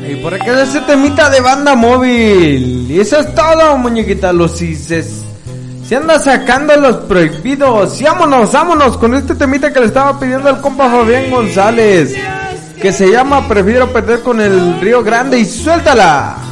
Y por acá es ese temita de Banda Móvil. Y eso es todo, muñequita. Si anda sacando los prohibidos. Y vámonos con este temita que le estaba pidiendo el compa Fabián González, que se llama Prefiero perder con el Río Grande. Y suéltala.